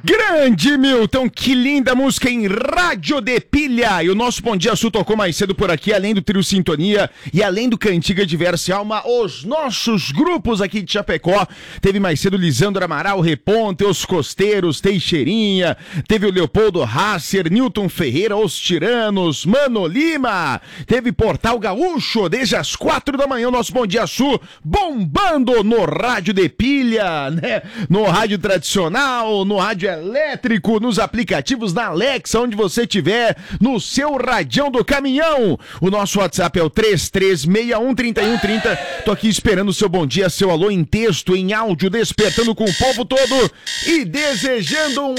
Grande Milton, que linda música em Rádio de Pilha. E o nosso Bom Dia Sul tocou mais cedo por aqui, além do Trio Sintonia e além do Cantiga Diversa Alma, os nossos grupos aqui de Chapecó. Teve mais cedo Lisandro Amaral, Reponte, Os Costeiros, Teixeirinha, teve o Leopoldo Hasser, Newton Ferreira, Os Tiranos, Mano Lima, teve Portal Gaúcho, desde as 4 da manhã, o nosso Bom Dia Sul bombando no Rádio de Pilha, né? No rádio tradicional, no rádio elétrico, nos aplicativos, na Alexa, onde você tiver, no seu radião do caminhão. O nosso WhatsApp é o 33613130. Tô aqui esperando o seu bom dia, seu alô em texto, em áudio, despertando com o povo todo e desejando um